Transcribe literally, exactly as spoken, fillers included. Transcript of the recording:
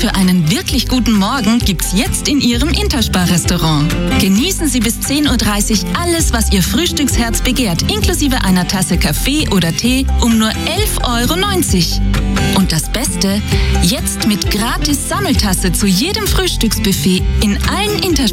für einen wirklich guten Morgen gibt's jetzt in Ihrem Interspar-Restaurant. Genießen Sie bis zehn Uhr dreißig alles, was Ihr Frühstücksherz begehrt, inklusive einer Tasse Kaffee oder Tee um nur elf Euro neunzig. Und das Beste, jetzt mit gratis Sammeltasse zu jedem Frühstücksbuffet in allen Interspar